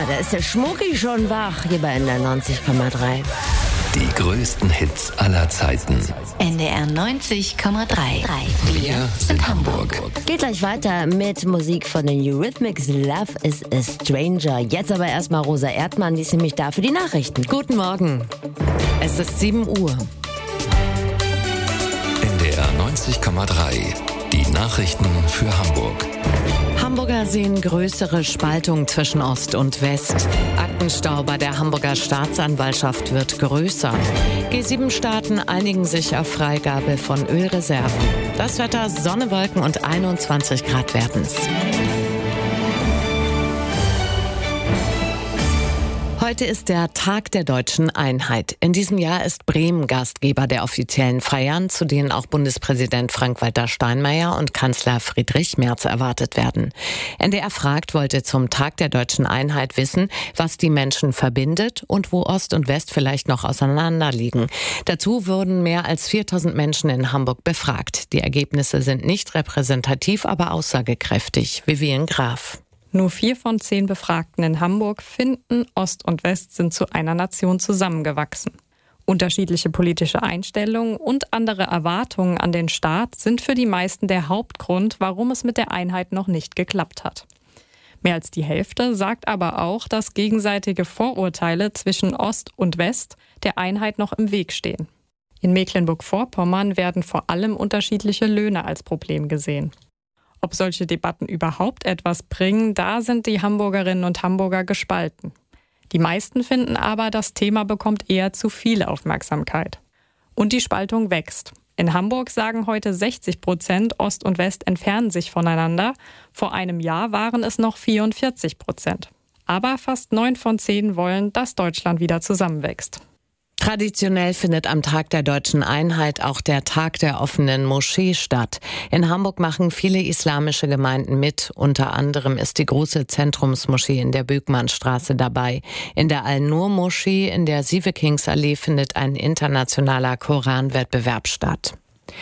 da ist der Schmucki schon wach, hier bei NDR 90,3. Die größten Hits aller Zeiten. NDR 90,3. Wir sind Hamburg. Geht gleich weiter mit Musik von den Eurythmics. Love is a Stranger. Jetzt aber erstmal Rosa Erdmann, die ist nämlich da für die Nachrichten. Guten Morgen. Es ist 7 Uhr. NDR 90,3. Die Nachrichten für Hamburg. Hamburger sehen größere Spaltung zwischen Ost und West. Aktenstau bei der Hamburger Staatsanwaltschaft wird größer. G7-Staaten einigen sich auf Freigabe von Ölreserven. Das Wetter: Sonne, Wolken und 21 Grad werden's. Heute ist der Tag der deutschen Einheit. In diesem Jahr ist Bremen Gastgeber der offiziellen Feiern, zu denen auch Bundespräsident Frank-Walter Steinmeier und Kanzler Friedrich Merz erwartet werden. NDR fragt wollte zum Tag der deutschen Einheit wissen, was die Menschen verbindet und wo Ost und West vielleicht noch auseinanderliegen. Dazu wurden mehr als 4000 Menschen in Hamburg befragt. Die Ergebnisse sind nicht repräsentativ, aber aussagekräftig. Vivian Graf. Nur 4 von 10 Befragten in Hamburg finden, Ost und West sind zu einer Nation zusammengewachsen. Unterschiedliche politische Einstellungen und andere Erwartungen an den Staat sind für die meisten der Hauptgrund, warum es mit der Einheit noch nicht geklappt hat. Mehr als die Hälfte sagt aber auch, dass gegenseitige Vorurteile zwischen Ost und West der Einheit noch im Weg stehen. In Mecklenburg-Vorpommern werden vor allem unterschiedliche Löhne als Problem gesehen. Ob solche Debatten überhaupt etwas bringen, da sind die Hamburgerinnen und Hamburger gespalten. Die meisten finden aber, das Thema bekommt eher zu viel Aufmerksamkeit. Und die Spaltung wächst. In Hamburg sagen heute 60%, Ost und West entfernen sich voneinander. Vor einem Jahr waren es noch 44%. Aber fast 9 von 10 wollen, dass Deutschland wieder zusammenwächst. Traditionell findet am Tag der deutschen Einheit auch der Tag der offenen Moschee statt. In Hamburg machen viele islamische Gemeinden mit. Unter anderem ist die große Zentrumsmoschee in der Böckmannstraße dabei. In der Al-Nur-Moschee in der Sievekingsallee findet ein internationaler Koranwettbewerb statt.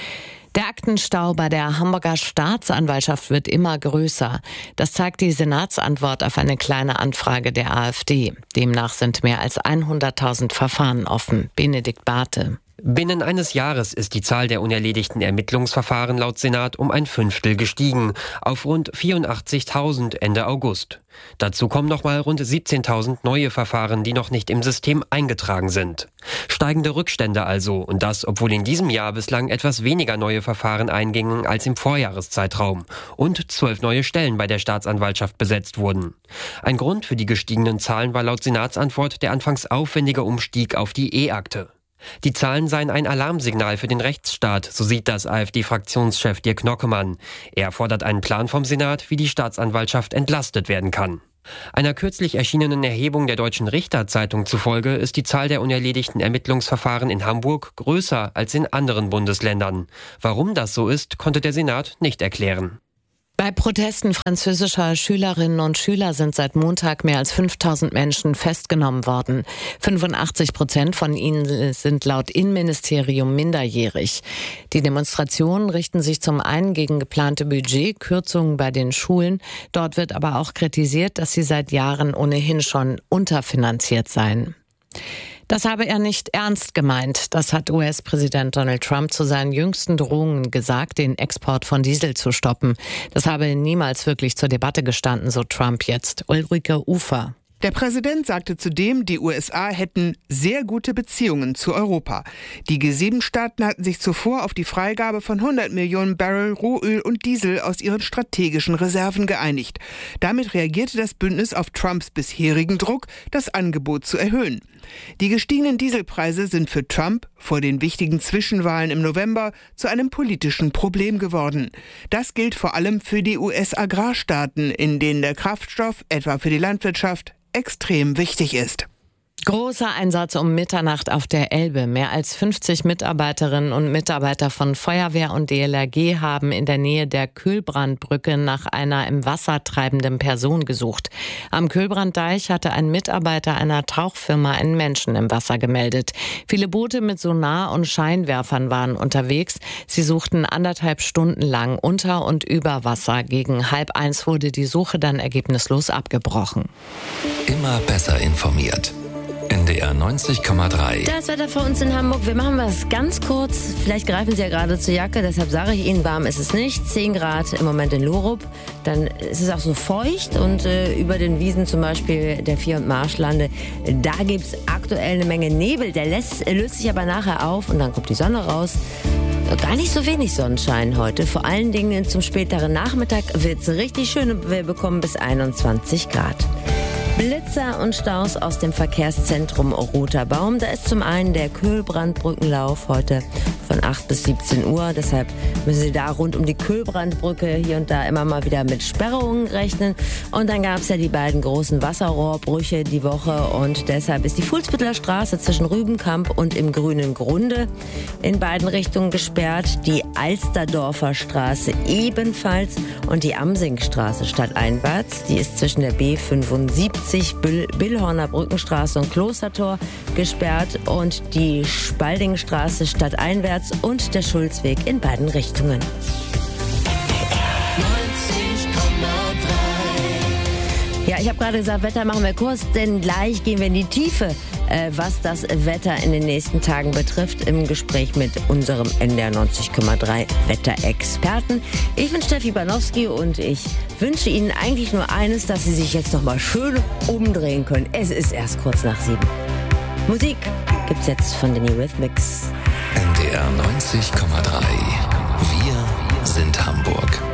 Der Aktenstau bei der Hamburger Staatsanwaltschaft wird immer größer. Das zeigt die Senatsantwort auf eine kleine Anfrage der AfD. Demnach sind mehr als 100.000 Verfahren offen. Benedikt Barthe. Binnen eines Jahres ist die Zahl der unerledigten Ermittlungsverfahren laut Senat um ein Fünftel gestiegen, auf rund 84.000 Ende August. Dazu kommen nochmal rund 17.000 neue Verfahren, die noch nicht im System eingetragen sind. Steigende Rückstände also, und das, obwohl in diesem Jahr bislang etwas weniger neue Verfahren eingingen als im Vorjahreszeitraum und 12 neue Stellen bei der Staatsanwaltschaft besetzt wurden. Ein Grund für die gestiegenen Zahlen war laut Senatsantwort der anfangs aufwendige Umstieg auf die E-Akte. Die Zahlen seien ein Alarmsignal für den Rechtsstaat, so sieht das AfD-Fraktionschef Dirk Nockemann. Er fordert einen Plan vom Senat, wie die Staatsanwaltschaft entlastet werden kann. Einer kürzlich erschienenen Erhebung der Deutschen Richterzeitung zufolge ist die Zahl der unerledigten Ermittlungsverfahren in Hamburg größer als in anderen Bundesländern. Warum das so ist, konnte der Senat nicht erklären. Bei Protesten französischer Schülerinnen und Schüler sind seit Montag mehr als 5.000 Menschen festgenommen worden. 85% von ihnen sind laut Innenministerium minderjährig. Die Demonstrationen richten sich zum einen gegen geplante Budgetkürzungen bei den Schulen. Dort wird aber auch kritisiert, dass sie seit Jahren ohnehin schon unterfinanziert seien. Das habe er nicht ernst gemeint. Das hat US-Präsident Donald Trump zu seinen jüngsten Drohungen gesagt, den Export von Diesel zu stoppen. Das habe niemals wirklich zur Debatte gestanden, so Trump jetzt. Ulrike Ufer. Der Präsident sagte zudem, die USA hätten sehr gute Beziehungen zu Europa. Die G7-Staaten hatten sich zuvor auf die Freigabe von 100 Millionen Barrel Rohöl und Diesel aus ihren strategischen Reserven geeinigt. Damit reagierte das Bündnis auf Trumps bisherigen Druck, das Angebot zu erhöhen. Die gestiegenen Dieselpreise sind für Trump vor den wichtigen Zwischenwahlen im November zu einem politischen Problem geworden. Das gilt vor allem für die US-Agrarstaaten, in denen der Kraftstoff, etwa für die Landwirtschaft, extrem wichtig ist. Großer Einsatz um Mitternacht auf der Elbe. Mehr als 50 Mitarbeiterinnen und Mitarbeiter von Feuerwehr und DLRG haben in der Nähe der Köhlbrandbrücke nach einer im Wasser treibenden Person gesucht. Am Köhlbranddeich hatte ein Mitarbeiter einer Tauchfirma einen Menschen im Wasser gemeldet. Viele Boote mit Sonar und Scheinwerfern waren unterwegs. Sie suchten 1,5 Stunden lang unter und über Wasser. Gegen 12:30 wurde die Suche dann ergebnislos abgebrochen. Immer besser informiert. NDR 90,3. Das Wetter für uns in Hamburg. Wir machen was ganz kurz. Vielleicht greifen Sie ja gerade zur Jacke, deshalb sage ich Ihnen, warm ist es nicht. 10 Grad im Moment in Lurup. Dann ist es auch so feucht und über den Wiesen zum Beispiel der Vier- und Marschlande, da gibt es aktuell eine Menge Nebel. Der löst sich aber nachher auf und dann kommt die Sonne raus. Gar nicht so wenig Sonnenschein heute. Vor allen Dingen zum späteren Nachmittag wird es richtig schön und wir bekommen bis 21 Grad. Blitzer und Staus aus dem Verkehrszentrum Roter Baum. Da ist zum einen der Köhlbrandbrückenlauf heute von 8 bis 17 Uhr. Deshalb müssen Sie da rund um die Köhlbrandbrücke hier und da immer mal wieder mit Sperrungen rechnen. Und dann gab es ja die beiden großen Wasserrohrbrüche die Woche. Und deshalb ist die Fuhlsbütteler Straße zwischen Rübenkamp und im Grünen Grunde in beiden Richtungen gesperrt. Die Alsterdorfer Straße ebenfalls und die Amsingstraße stadteinwärts. Die ist zwischen der B75 Billhorner Brückenstraße und Klostertor gesperrt und die Spaldingstraße stadteinwärts und der Schulzweg in beiden Richtungen. 90,3. Ja, ich habe gerade gesagt, Wetter machen wir kurz, denn gleich gehen wir in die Tiefe, was das Wetter in den nächsten Tagen betrifft, im Gespräch mit unserem NDR 90,3 Wetterexperten. Ich bin Steffi Banowski und ich wünsche Ihnen eigentlich nur eines, dass Sie sich jetzt noch mal schön umdrehen können. Es ist erst kurz nach 7. Musik gibt's jetzt von den Eurythmics. NDR 90,3. Wir sind Hamburg.